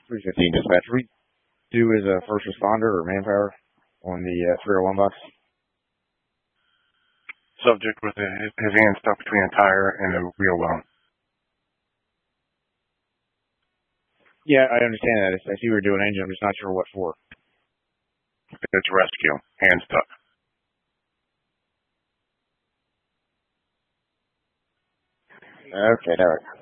315 dispatch. We do as a first responder or manpower on the 301 box. Subject with his hand stuck between a tire and a wheel well. Yeah, I understand that. I see we're doing engine. I'm just not sure what for. It's rescue. Hand stuck. Okay, all right.